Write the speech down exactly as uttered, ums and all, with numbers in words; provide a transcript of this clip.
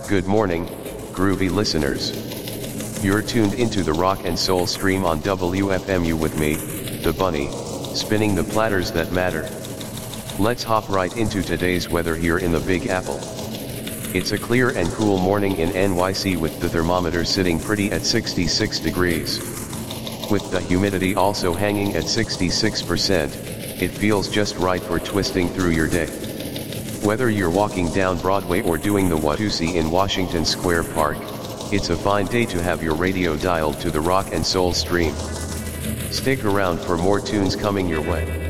Good morning, groovy listeners. You're tuned into the Rock and Soul stream on W F M U with me, the Bunny, spinning the platters that matter. Let's hop right into today's weather here in the Big Apple. It's a clear and cool morning in N Y C with the thermometer sitting pretty at sixty-six degrees. With the humidity also hanging at sixty-six percent, it feels just right for twisting through your day. Whether you're walking down Broadway or doing the Watusi in Washington Square Park, it's a fine day to have your radio dialed to the Rock and Soul stream. Stick around for more tunes coming your way.